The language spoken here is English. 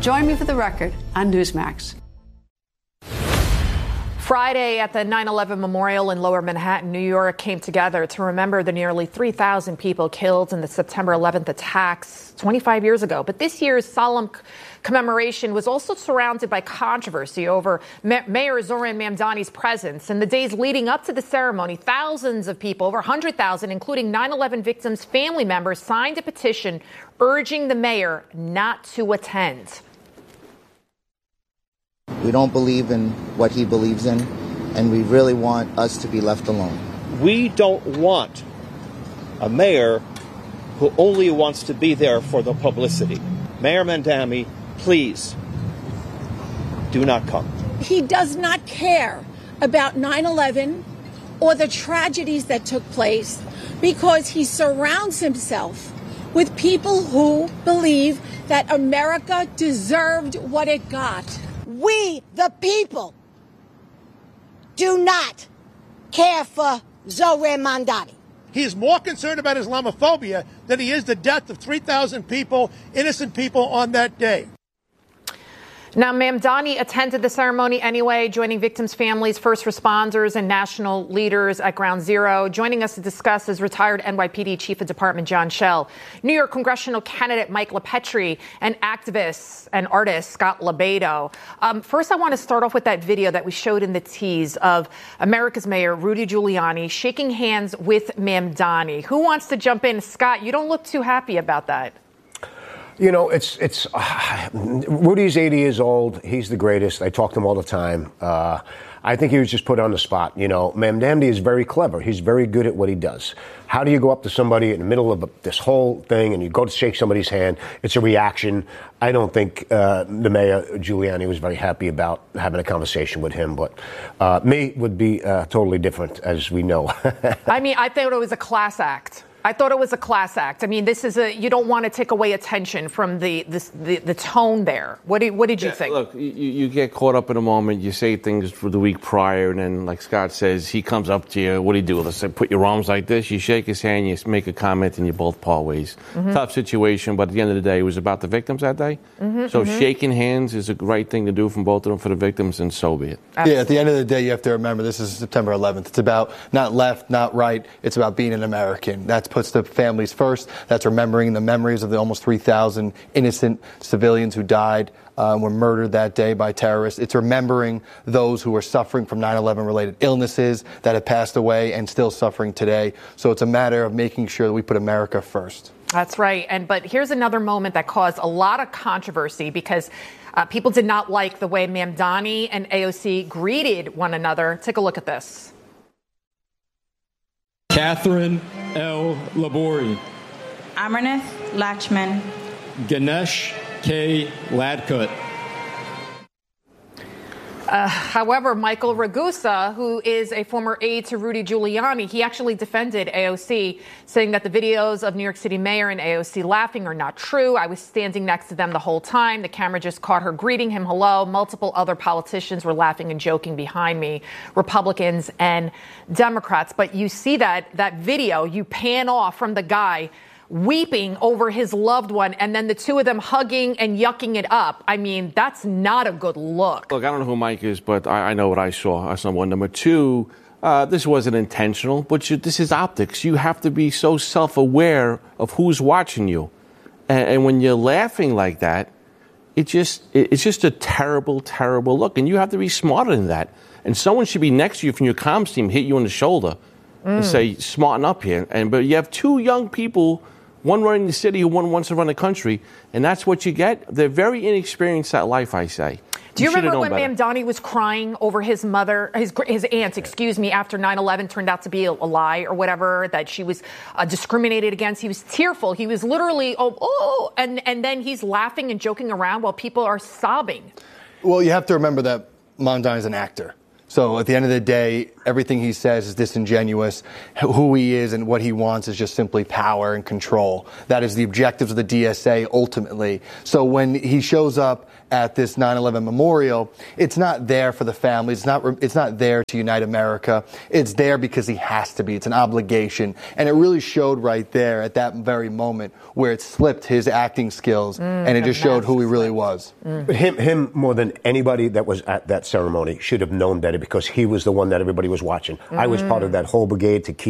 Join me for the record on Newsmax. Friday at the 9/11 Memorial in Lower Manhattan, New York, came together to remember the nearly 3,000 people killed in the September 11th attacks 25 years ago. But this year's solemn commemoration was also surrounded by controversy over Mayor Zohran Mamdani's presence. In the days leading up to the ceremony, thousands of people, over 100,000, including 9/11 victims' family members, signed a petition urging the mayor not to attend. We don't believe in what he believes in, and we really want us to be left alone. We don't want a mayor who only wants to be there for the publicity. Mayor Mamdani, please do not come. He does not care about 9/11 or the tragedies that took place because he surrounds himself with people who believe that America deserved what it got. We, the people, do not care for Zohran Mamdani. He is more concerned about Islamophobia than he is the death of 3,000 people, innocent people, on that day. Now, Mamdani attended the ceremony anyway, joining victims' families, first responders, and national leaders at Ground Zero. Joining us to discuss is retired NYPD Chief of Department John Schell, New York congressional candidate Mike LaPetri, and activist and artist Scott Lebedo. First, I want to start off with that video that we showed in the tease of America's Mayor Rudy Giuliani shaking hands with Mamdani. Who wants to jump in? Scott, you don't look too happy about that. You know, Rudy's 80 years old. He's the greatest. I talk to him all the time. I think he was just put on the spot. You know, Mamdani is very clever. He's very good at what he does. How do you go up to somebody in the middle of this whole thing and you go to shake somebody's hand? It's a reaction. I don't think the mayor, Giuliani, was very happy about having a conversation with him. But me would be totally different, as we know. I mean, I thought it was a class act. I mean, this is you don't want to take away attention from the tone there. What did you think? Look, you get caught up in a moment. You say things for the week prior, and then, like Scott says, he comes up to you. What do you do? Let's say, put your arms like this. You shake his hand, you make a comment, and you both part ways. Mm-hmm. Tough situation, but at the end of the day, it was about the victims that day. Mm-hmm, so shaking hands is a great thing to do from both of them for the victims, and so be it. Yeah, at the end of the day, you have to remember this is September 11th. It's about not left, not right. It's about being an American. That puts the families first. That's remembering the memories of the almost 3,000 innocent civilians who died, were murdered that day by terrorists. It's remembering those who are suffering from 9/11 related illnesses that have passed away and still suffering today. So it's a matter of making sure that we put America first. That's right. But here's another moment that caused a lot of controversy because people did not like the way Mamdani and AOC greeted one another. Take a look at this. Catherine L. Labori. Amarnath Lachman. Ganesh K. Ladkut. However, Michael Ragusa, who is a former aide to Rudy Giuliani, he actually defended AOC, saying that the videos of New York City Mayor and AOC laughing are not true. I was standing next to them the whole time. The camera just caught her greeting him hello. Multiple other politicians were laughing and joking behind me, Republicans and Democrats. But you see that video, you pan off from the guy weeping over his loved one, and then the two of them hugging and yucking it up. I mean, that's not a good look. Look, I don't know who Mike is, but I know what I saw. That's number one. Number two, this wasn't intentional, but this is optics. You have to be so self-aware of who's watching you. And when you're laughing like that, it's just a terrible, terrible look. And you have to be smarter than that. And someone should be next to you from your comms team, hit you on the shoulder and say, smarten up here. But you have two young people, one running the city, one wants to run the country, and that's what you get. They're very inexperienced at life, I say. Do you remember when Mamdani was crying over his mother, his aunt, after 9/11 turned out to be a lie or whatever, that she was discriminated against? He was tearful. He was literally, and then he's laughing and joking around while people are sobbing. Well, you have to remember that Mamdani is an actor. So at the end of the day, everything he says is disingenuous. Who he is and what he wants is just simply power and control. That is the objectives of the DSA ultimately. So when he shows up at this 9/11 memorial, it's not there for the family. It's not there to unite America. It's there because he has to be. It's an obligation. And it really showed right there at that very moment where it slipped his acting skills and it just showed who he really was. But him more than anybody that was at that ceremony should have known better because he was the one that everybody was watching. I was part of that whole brigade to keep